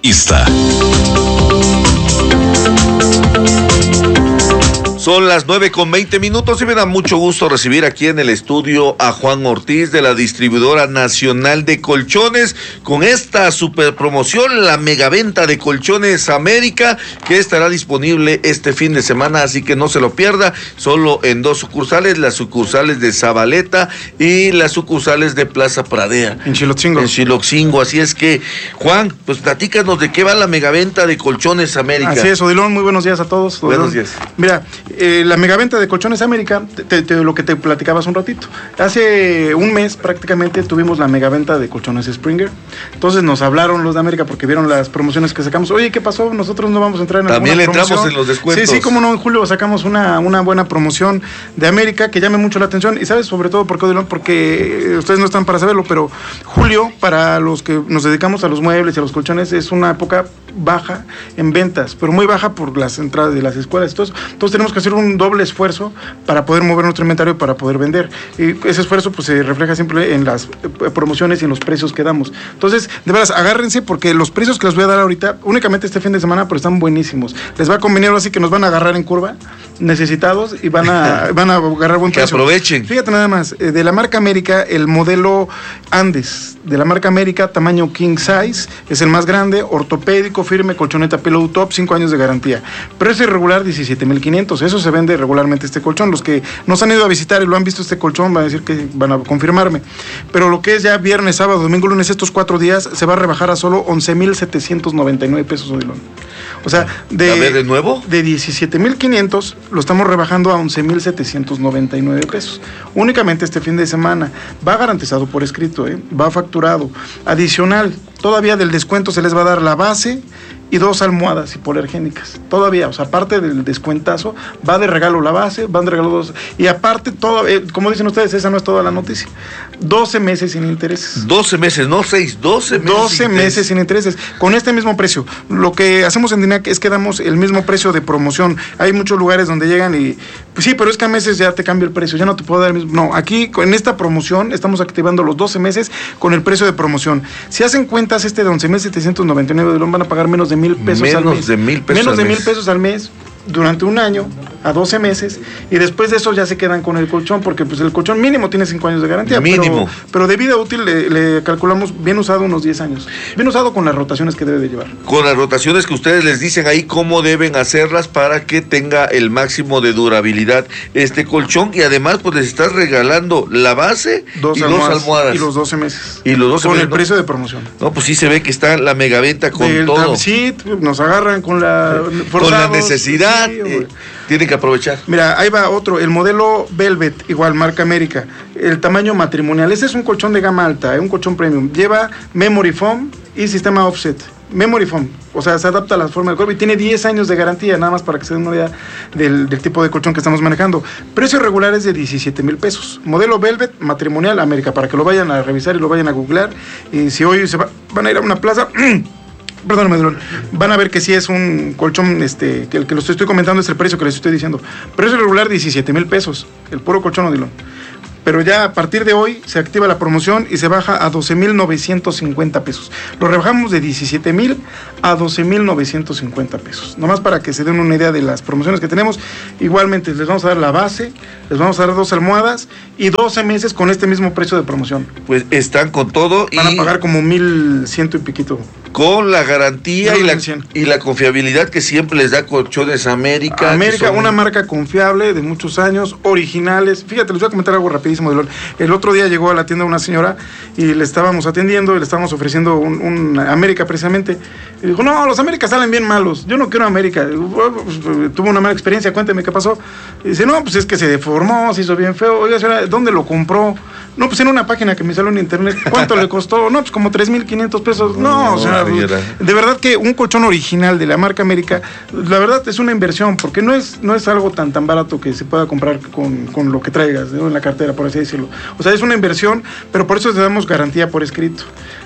Son las 9:20 y me da mucho gusto recibir aquí en el estudio a Juan Ortiz de la Distribuidora Nacional de Colchones con esta super promoción, la megaventa de Colchones América, que estará disponible este fin de semana, así que no se lo pierda, solo en 2 sucursales, las sucursales de Zabaleta y las sucursales de Plaza Pradea. En Chilotzingo, así es que, Juan, pues platícanos de qué va la megaventa de Colchones América. Así es, Odilon, muy buenos días a todos. Odilon. Buenos días. Mira, la megaventa de Colchones América, lo que te platicaba hace un ratito. Hace un mes prácticamente tuvimos la megaventa de Colchones Springer. Entonces nos hablaron los de América porque vieron las promociones que sacamos. Oye, ¿qué pasó? Nosotros no vamos a entrar en también alguna promoción. También le entramos en los descuentos. Sí, cómo no, en julio sacamos una buena promoción de América que llame mucho la atención. Y sabes sobre todo por qué, Odilon, porque ustedes no están para saberlo, pero julio, para los que nos dedicamos a los muebles y a los colchones, es una época baja en ventas, pero muy baja por las entradas de las escuelas. Entonces tenemos que hacer un doble esfuerzo para poder mover nuestro inventario y para poder vender. Y ese esfuerzo pues se refleja siempre en las promociones y en los precios que damos. Entonces, de veras, agárrense porque los precios que les voy a dar ahorita, únicamente este fin de semana, pero están buenísimos. Les va a convenir, así que nos van a agarrar en curva, necesitados, y van a agarrar buen precio. Que aprovechen. Fíjate nada más, de la marca América, el modelo Andes, de la marca América, tamaño king size, es el más grande, ortopédico, firme, colchoneta Pillow Top, 5 años de garantía. Precio irregular, 17,500. Eso se vende regularmente este colchón. Los que nos han ido a visitar y lo han visto este colchón van a decir que van a confirmarme. Pero lo que es ya viernes, sábado, domingo, lunes, estos 4 días, se va a rebajar a solo 11,799 pesos, Odilon. O sea, ¿de nuevo? De 17,500 lo estamos rebajando a 11,799 pesos. Únicamente este fin de semana. Va garantizado por escrito, va facturado. Adicional, todavía del descuento se les va a dar la base y 2 almohadas hipoalergénicas. Todavía, o sea, aparte del descuentazo, va de regalo la base, van de regalo 2. Y aparte, todo, como dicen ustedes, esa no es toda la noticia. 12 meses sin intereses. 12 meses, no 6, 12 meses. 12 meses sin intereses, con este mismo precio. Lo que hacemos en DINAC es que damos el mismo precio de promoción. Hay muchos lugares donde llegan y, pues sí, pero es que a meses ya te cambia el precio, ya no te puedo dar el mismo. No, aquí, en esta promoción, estamos activando los 12 meses con el precio de promoción. Si hacen cuentas, de 11,799 van a pagar menos de 1,000 pesos al mes. Menos de 1,000 pesos Menos al de mes. 1,000 pesos al mes durante un año, a 12 meses, y después de eso ya se quedan con el colchón, porque pues el colchón mínimo tiene 5 años de garantía. Mínimo. Pero de vida útil le calculamos bien usado unos 10 años. Bien usado con las rotaciones que debe de llevar. Con las rotaciones que ustedes les dicen ahí cómo deben hacerlas para que tenga el máximo de durabilidad este colchón, y además pues les estás regalando la base y 2 almohadas. Y los 12 meses. Y los 12 con meses, el precio de promoción. No, pues sí se ve que está la megaventa con todo. Sí, nos agarran con la necesidad. Sí, tienen que aprovechar. Mira, ahí va otro, el modelo Velvet, igual, marca América, el tamaño matrimonial. Este es un colchón de gama alta, un colchón premium. Lleva memory foam y sistema offset. Memory foam, o sea, se adapta a la forma del cuerpo y tiene 10 años de garantía, nada más para que se den una idea del tipo de colchón que estamos manejando. Precio regular es de 17,000 pesos. Modelo Velvet, matrimonial, América, para que lo vayan a revisar y lo vayan a googlear. Y si hoy van a ir a una plaza... Perdóname, Odilon. Van a ver que sí es un colchón, que el que lo estoy comentando es el precio que les estoy diciendo. Precio regular, 17,000 pesos, el puro colchón, Odilon. Pero ya a partir de hoy se activa la promoción y se baja a 12,950 pesos. Lo rebajamos de 17,000 a 12,950 pesos. Nomás para que se den una idea de las promociones que tenemos. Igualmente les vamos a dar la base, les vamos a dar 2 almohadas y 12 meses con este mismo precio de promoción. Pues están con todo. Van a pagar como 1,100 y piquito. Con la garantía y la confiabilidad que siempre les da Colchones América. América, una marca confiable de muchos años, originales. Fíjate, les voy a comentar algo rapidísimo, Odilon. El otro día llegó a la tienda una señora y le estábamos atendiendo y le estábamos ofreciendo un América precisamente. Y dijo, no, los América salen bien malos, yo no quiero América. Tuvo una mala experiencia, cuénteme qué pasó. Y dice, no, pues es que se deformó, se hizo bien feo. Oiga, señora, ¿dónde lo compró? No, pues en una página que me salió en internet. ¿Cuánto le costó? No, pues como 3,500 pesos. No, o sea, de verdad que un colchón original de la marca América, la verdad es una inversión, porque no es algo tan barato que se pueda comprar con lo que traigas, ¿no?, en la cartera, por así decirlo. O sea, es una inversión, pero por eso te damos garantía por escrito.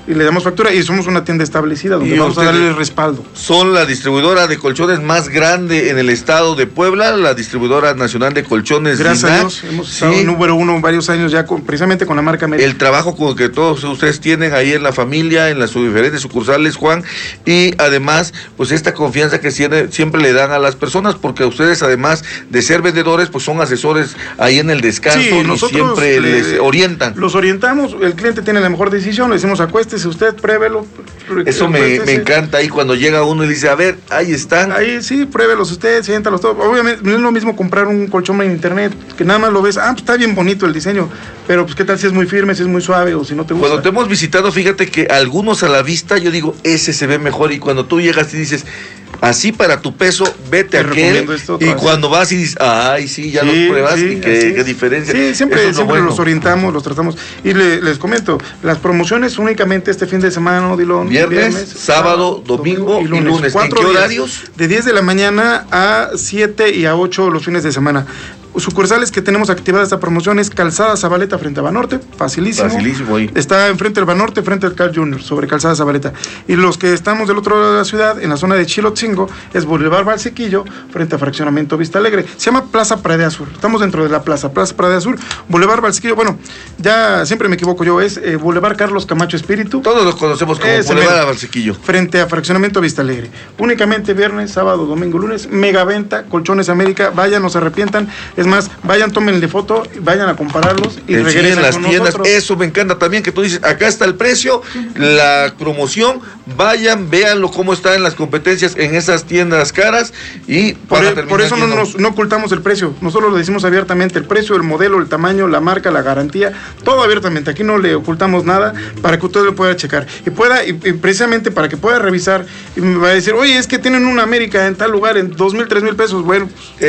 y le damos factura, y somos una tienda establecida donde vamos a darle respaldo. Son la distribuidora de colchones más grande en el estado de Puebla, la distribuidora nacional de colchones. Gracias a Dios, hemos estado número uno varios años ya, precisamente con la marca América. El trabajo con que todos ustedes tienen ahí en la familia, en las diferentes sucursales, Juan, y además, pues esta confianza que siempre le dan a las personas, porque ustedes, además de ser vendedores, pues son asesores ahí en el descanso, y siempre les orientan. Los orientamos, el cliente tiene la mejor decisión, le decimos acuéstese usted, pruébelo. Eso me encanta ahí cuando llega uno y dice, a ver, ahí están. Ahí sí, pruébelos usted, siéntalos todos. Obviamente no es lo mismo comprar un colchón en internet, que nada más lo ves, pues está bien bonito el diseño, pero pues qué tal si es muy firme, si es muy suave o si no te gusta. Cuando te hemos visitado, fíjate que algunos a la vista, yo digo, ese se ve mejor, y cuando tú llegas y dices, así para tu peso, vete a aquel, y cuando vas y dices, ay, sí, ya los pruebas, y qué diferencia. Sí, siempre los orientamos, los tratamos, y les comento, las promociones únicamente este fin de semana, ¿no, Dilón? Viernes, sábado, domingo y lunes. ¿En qué horarios? De 10 de la mañana a 7 y a 8 los fines de semana. Sucursales que tenemos activada esta promoción es Calzada Zabaleta frente a Banorte, facilísimo ahí. Está enfrente del Banorte, frente al Carl Jr., sobre Calzada Zabaleta. Y los que estamos del otro lado de la ciudad, en la zona de Chilotzingo, es Boulevard Valsequillo, frente a Fraccionamiento Vista Alegre. Se llama Plaza Pradea Sur. Estamos dentro de la Plaza Pradea Sur, Boulevard Valsequillo. Bueno, ya siempre me equivoco yo, es Boulevard Carlos Camacho Espíritu. Todos los conocemos como Boulevard Valsequillo. Frente a Fraccionamiento Vista Alegre. Únicamente viernes, sábado, domingo, lunes, megaventa, Colchones América. Vayan, no se arrepientan. Es más, vayan, tómenle foto, vayan a compararlos y regresen las con tiendas. Nosotros. Eso me encanta también, que tú dices, acá está el precio, la promoción, vayan, véanlo cómo está en las competencias en esas tiendas caras, y por eso no ocultamos el precio. Nosotros lo decimos abiertamente, el precio, el modelo, el tamaño, la marca, la garantía, todo abiertamente. Aquí no le ocultamos nada, para que usted lo pueda checar y precisamente para que pueda revisar, y me va a decir, oye, es que tienen una América en tal lugar en 2,000, 3,000 pesos. Bueno,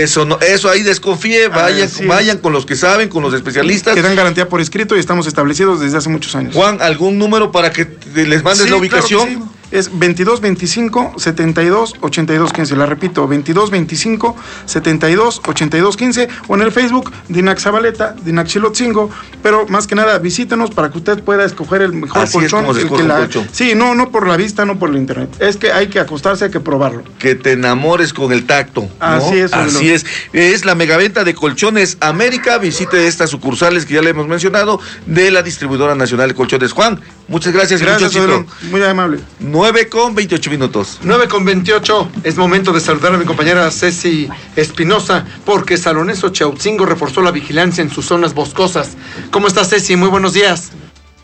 eso ahí desconfíe. Vayan con los que saben, con los especialistas. Que dan garantía por escrito y estamos establecidos desde hace muchos años. Juan, ¿algún número para que les mandes la ubicación? Claro que sí. Es 2225-72-8215. La repito, 2225-72-8215, o en el Facebook, Dinac Zabaleta, Dinac Chilotzingo. Pero más que nada, visítenos para que usted pueda escoger el mejor colchón. Sí, no por la vista, no por el internet. Es que hay que acostarse, hay que probarlo. Que te enamores con el tacto, ¿no? Así es. Así es. Es la megaventa de Colchones América. Visite estas sucursales que ya le hemos mencionado, de la distribuidora nacional de colchones. Juan, muchas gracias. Gracias, muy amable. 9:28 minutos. 9:28. Es momento de saludar a mi compañera Ceci Espinosa, porque Salones Xochiautzingo reforzó la vigilancia en sus zonas boscosas. ¿Cómo estás, Ceci? Muy buenos días.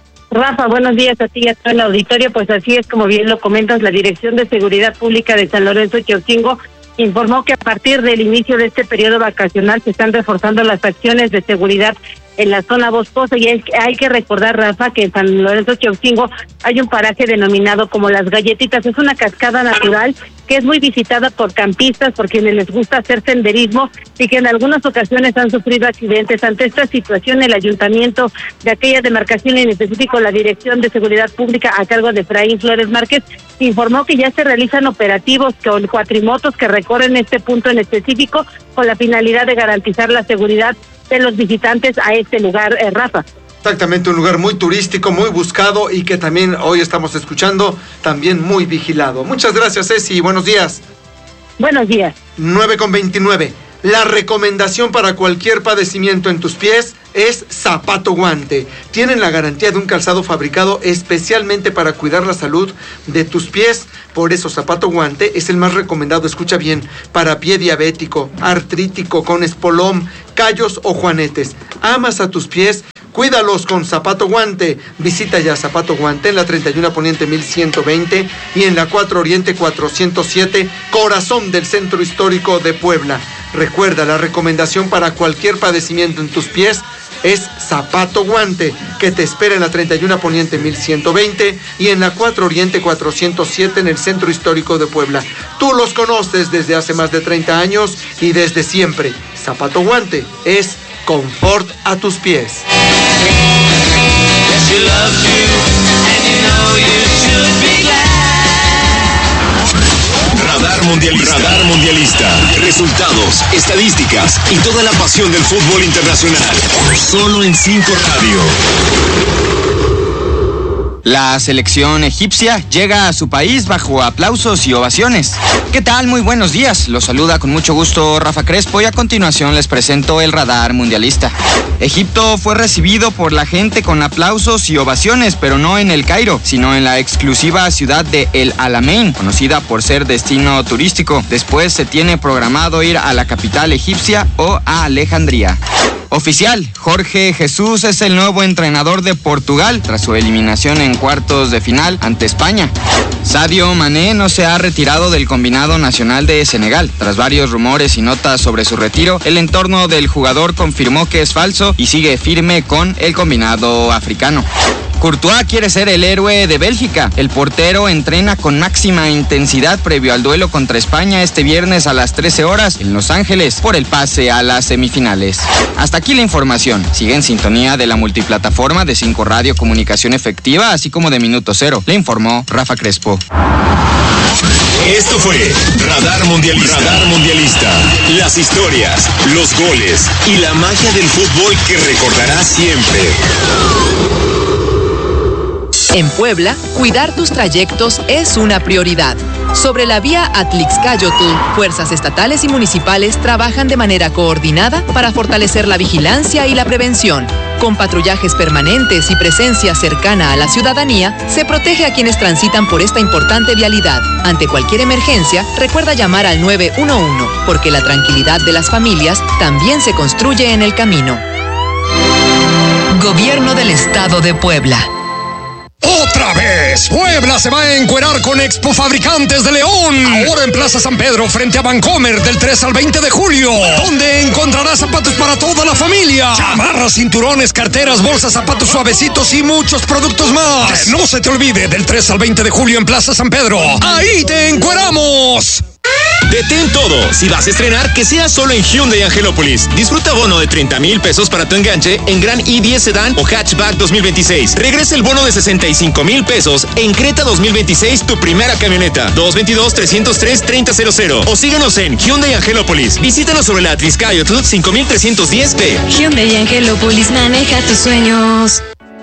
Rafa, buenos días a ti y a todo el auditorio. Pues así es, como bien lo comentas, la Dirección de Seguridad Pública de San Lorenzo Xochiautzingo informó que a partir del inicio de este periodo vacacional se están reforzando las acciones de seguridad en la zona boscosa, y hay que recordar, Rafa, que en San Lorenzo Xochiautzingo hay un paraje denominado como Las Galletitas. Es una cascada natural que es muy visitada por campistas, por quienes les gusta hacer senderismo, y que en algunas ocasiones han sufrido accidentes. Ante esta situación, el ayuntamiento de aquella demarcación, en específico la Dirección de Seguridad Pública a cargo de Efraín Flores Márquez, informó que ya se realizan operativos con cuatrimotos que recorren este punto en específico, con la finalidad de garantizar la seguridad de los visitantes a este lugar, Rafa. Exactamente, un lugar muy turístico, muy buscado, y que también hoy estamos escuchando, también muy vigilado. Muchas gracias, Ceci, buenos días. Buenos días. 9:29. La recomendación para cualquier padecimiento en tus pies es Zapato Guante. Tienen la garantía de un calzado fabricado especialmente para cuidar la salud de tus pies. Por eso Zapato Guante es el más recomendado, escucha bien, para pie diabético, artrítico, con espolón, callos o juanetes. Amas a tus pies, cuídalos con Zapato Guante. Visita ya Zapato Guante en la 31 Poniente 1120 y en la 4 Oriente 407, corazón del Centro Histórico de Puebla. Recuerda, la recomendación para cualquier padecimiento en tus pies es Zapato Guante, que te espera en la 31 Poniente 1120 y en la 4 Oriente 407 en el Centro Histórico de Puebla. Tú los conoces desde hace más de 30 años y desde siempre. Zapato Guante es confort a tus pies. Radar Mundialista. Resultados, estadísticas y toda la pasión del fútbol internacional. Solo en 5 Radio. La selección egipcia llega a su país bajo aplausos y ovaciones. ¿Qué tal? Muy buenos días. Los saluda con mucho gusto Rafa Crespo y a continuación les presento el radar mundialista. Egipto fue recibido por la gente con aplausos y ovaciones, pero no en El Cairo, sino en la exclusiva ciudad de El Alamein, conocida por ser destino turístico. Después se tiene programado ir a la capital egipcia o a Alejandría. Oficial, Jorge Jesús es el nuevo entrenador de Portugal tras su eliminación en cuartos de final ante España. Sadio Mané no se ha retirado del combinado nacional de Senegal. Tras varios rumores y notas sobre su retiro, el entorno del jugador confirmó que es falso y sigue firme con el combinado africano. Courtois quiere ser el héroe de Bélgica. El portero entrena con máxima intensidad previo al duelo contra España este viernes a las 13 horas en Los Ángeles por el pase a las semifinales. Hasta aquí la información. Sigue en sintonía de la multiplataforma de 5 Radio Comunicación Efectiva, así como de Minuto Cero. Le informó Rafa Crespo. Esto fue Radar Mundialista. Radar Mundialista. Las historias, los goles y la magia del fútbol que recordarás siempre. En Puebla, cuidar tus trayectos es una prioridad. Sobre la vía Atlixcáyotl, fuerzas estatales y municipales trabajan de manera coordinada para fortalecer la vigilancia y la prevención. Con patrullajes permanentes y presencia cercana a la ciudadanía, se protege a quienes transitan por esta importante vialidad. Ante cualquier emergencia, recuerda llamar al 911, porque la tranquilidad de las familias también se construye en el camino. Gobierno del Estado de Puebla. ¡Otra vez! Puebla se va a encuerar con Expo Fabricantes de León. Ahora en Plaza San Pedro, frente a Vancomer, del 3 al 20 de julio. Donde encontrarás zapatos para toda la familia. Chamarras, cinturones, carteras, bolsas, zapatos suavecitos y muchos productos más. Que no se te olvide, del 3 al 20 de julio en Plaza San Pedro. ¡Ahí te encueramos! Detén todo. Si vas a estrenar, que sea solo en Hyundai Angelópolis. Disfruta bono de 30,000 pesos para tu enganche en Gran i10 Sedan o Hatchback 2026. Regresa el bono de 65,000 pesos en Creta 2026, tu primera camioneta. 222-303-3000. O síguenos en Hyundai Angelópolis. Visítanos sobre la Atlixcáyotl 5310B. Hyundai Angelópolis, maneja tus sueños.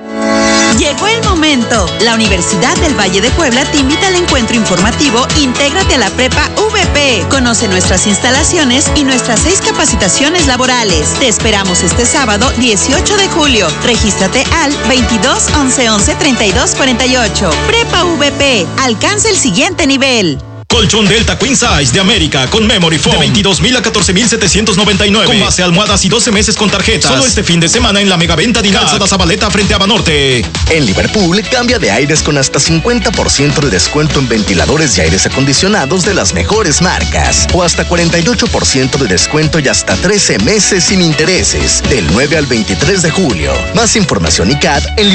Llegó el momento. La Universidad del Valle de Puebla te invita al encuentro informativo Intégrate a la Prepa VP. Conoce nuestras instalaciones y nuestras 6 capacitaciones laborales. Te esperamos este sábado 18 de julio. Regístrate al 22 11 11 32 48. Prepa VP. Alcanza el siguiente nivel. Colchón Delta Queen Size de América con Memory Foam de 22,000 a 14,799 con base almohadas y 12 meses con tarjetas. Solo este fin de semana en la megaventa de Calzada Zabaleta frente a Banorte. En Liverpool, cambia de aires con hasta 50% de descuento en ventiladores y aires acondicionados de las mejores marcas. O hasta 48% de descuento y hasta 13 meses sin intereses. Del 9 al 23 de julio. Más información y CAD en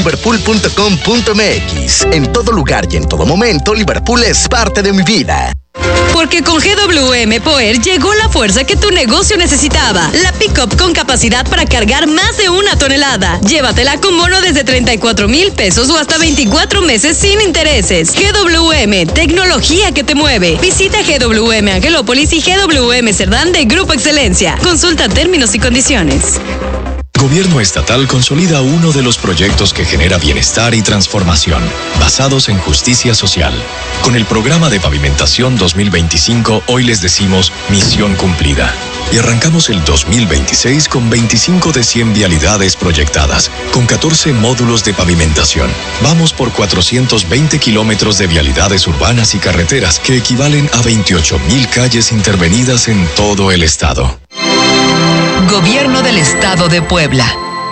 liverpool.com.mx. En todo lugar y en todo momento, Liverpool es parte de mi vida. Porque con GWM Power llegó la fuerza que tu negocio necesitaba. La pick-up con capacidad para cargar más de 1 tonelada. Llévatela con bono desde 34,000 pesos o hasta 24 meses sin intereses. GWM, tecnología que te mueve. Visita GWM Angelópolis y GWM Cerdán de Grupo Excelencia. Consulta términos y condiciones. Gobierno estatal consolida uno de los proyectos que genera bienestar y transformación, basados en justicia social. Con el programa de pavimentación 2025, hoy les decimos misión cumplida. Y arrancamos el 2026 con 25 de 100 vialidades proyectadas, con 14 módulos de pavimentación. Vamos por 420 kilómetros de vialidades urbanas y carreteras, que equivalen a 28,000 calles intervenidas en todo el estado. Gobierno del Estado de Puebla.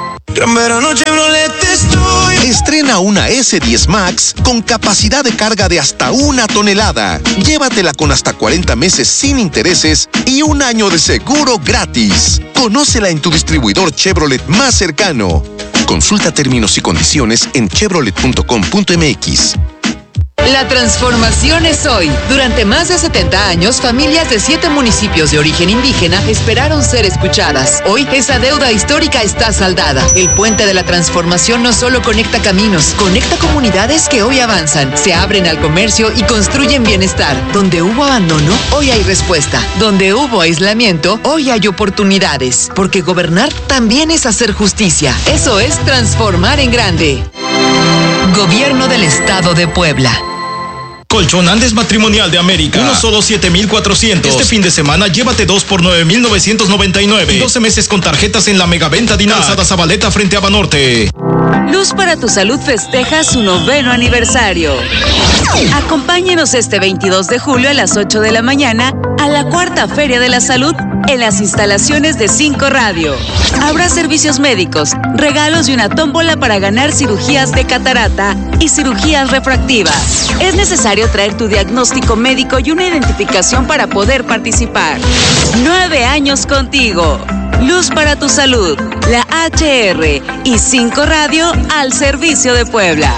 Estrena una S10 Max con capacidad de carga de hasta 1 tonelada. Llévatela con hasta 40 meses sin intereses y 1 año de seguro gratis. Conócela en tu distribuidor Chevrolet más cercano. Consulta términos y condiciones en chevrolet.com.mx. La transformación es hoy. Durante más de 70 años, familias de 7 municipios de origen indígena esperaron ser escuchadas. Hoy, esa deuda histórica está saldada. El puente de la transformación no solo conecta caminos, conecta comunidades que hoy avanzan, se abren al comercio y construyen bienestar. Donde hubo abandono, hoy hay respuesta. Donde hubo aislamiento, hoy hay oportunidades. Porque gobernar también es hacer justicia. Eso es transformar en grande. Gobierno del Estado de Puebla. Colchón Andes Matrimonial de América. Uno solo 7,400. Este fin de semana llévate 2 por 9,999. Y 12 meses con tarjetas en la megaventa Dinac. Calzada Zabaleta frente a Banorte. Luz para tu Salud festeja su 9º aniversario. Acompáñenos este 22 de julio a las 8 de la mañana a la 4ª Feria de la Salud en las instalaciones de 5 Radio. Habrá servicios médicos, regalos y una tómbola para ganar cirugías de catarata y cirugías refractivas. Es necesario traer tu diagnóstico médico y una identificación para poder participar. 9 años contigo. Luz para tu Salud, la HR y 5 Radio al servicio de Puebla.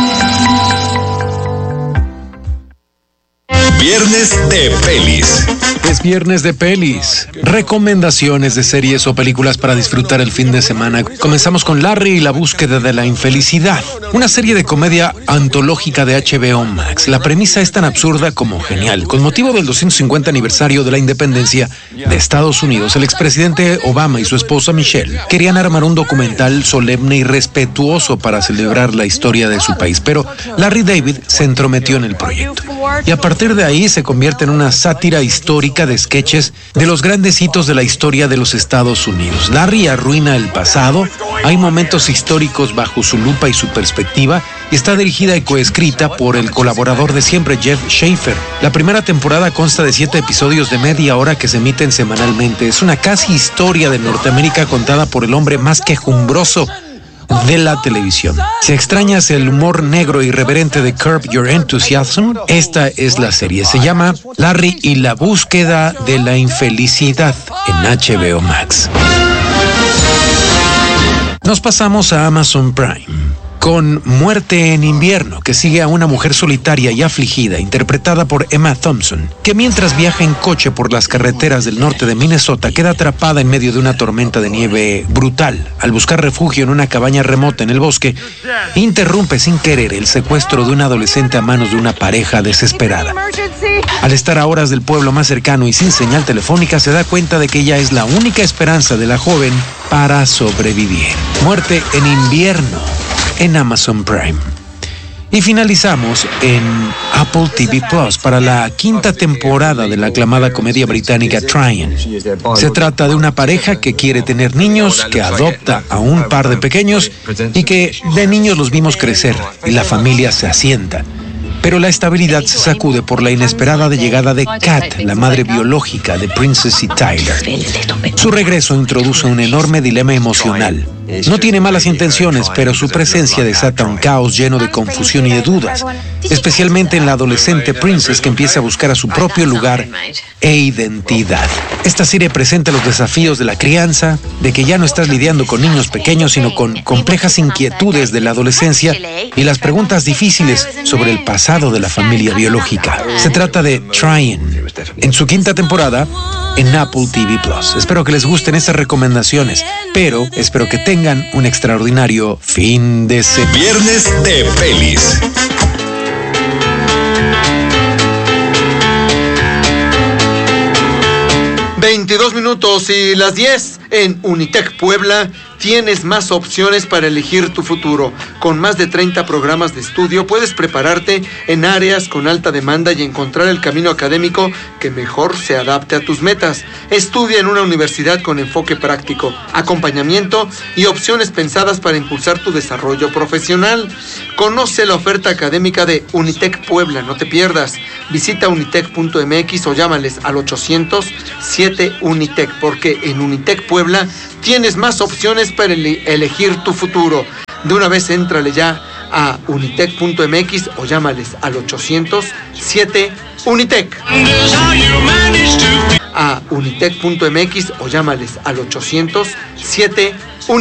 Viernes de pelis. Es viernes de pelis. Recomendaciones de series o películas para disfrutar el fin de semana. Comenzamos con Larry y la búsqueda de la infelicidad. Una serie de comedia antológica de HBO Max. La premisa es tan absurda como genial. Con motivo del 250 aniversario de la independencia de Estados Unidos, el expresidente Obama y su esposa Michelle querían armar un documental solemne y respetuoso para celebrar la historia de su país. Pero Larry David se entrometió en el proyecto. Y a partir de ahí se convierte en una sátira histórica de sketches de los grandes hitos de la historia de los Estados Unidos. Larry arruina el pasado, hay momentos históricos bajo su lupa y su perspectiva, y está dirigida y coescrita por el colaborador de siempre, Jeff Schaffer. La primera temporada consta de 7 episodios de media hora que se emiten semanalmente. Es una casi historia de Norteamérica contada por el hombre más quejumbroso de la televisión. Si extrañas el humor negro irreverente de Curb Your Enthusiasm, esta es la serie. Se llama Larry y la búsqueda de la infelicidad en HBO Max. Nos pasamos a Amazon Prime con Muerte en Invierno, que sigue a una mujer solitaria y afligida, interpretada por Emma Thompson, que mientras viaja en coche por las carreteras del norte de Minnesota, queda atrapada en medio de una tormenta de nieve brutal. Al buscar refugio en una cabaña remota en el bosque, interrumpe sin querer el secuestro de un adolescente a manos de una pareja desesperada. Al estar a horas del pueblo más cercano y sin señal telefónica, se da cuenta de que ella es la única esperanza de la joven para sobrevivir. Muerte en Invierno en Amazon Prime. Y finalizamos en Apple TV Plus para la 5ª temporada de la aclamada comedia británica Tryin. Se trata de una pareja que quiere tener niños, que adopta a un par de pequeños y que de niños los vimos crecer y la familia se asienta. Pero la estabilidad se sacude por la inesperada llegada de Kat, la madre biológica de Princess y Tyler. Su regreso introduce un enorme dilema emocional. No tiene malas intenciones, pero su presencia desata un caos lleno de confusión y de dudas, especialmente en la adolescente Princess, que empieza a buscar a su propio lugar e identidad. Esta serie presenta los desafíos de la crianza, de que ya no estás lidiando con niños pequeños, sino con complejas inquietudes de la adolescencia y las preguntas difíciles sobre el pasado de la familia biológica. Se trata de Tryin, en su 5ª temporada en Apple TV Plus. Espero que les gusten estas recomendaciones, pero espero que tengan un extraordinario fin de semana. Viernes de pelis. ...22 y las 10 en Unitec Puebla... tienes más opciones para elegir tu futuro. Con más de 30 programas de estudio puedes prepararte en áreas con alta demanda y encontrar el camino académico que mejor se adapte a tus metas. Estudia en una universidad con enfoque práctico, acompañamiento y opciones pensadas para impulsar tu desarrollo profesional. Conoce la oferta académica de Unitec Puebla, no te pierdas. Visita unitec.mx o llámales al 800-7 porque en Unitec Puebla tienes más opciones para elegir tu futuro. De una vez éntrale ya a unitec.mx o llámales al 800-7 a unitec.mx o llámales al 800-7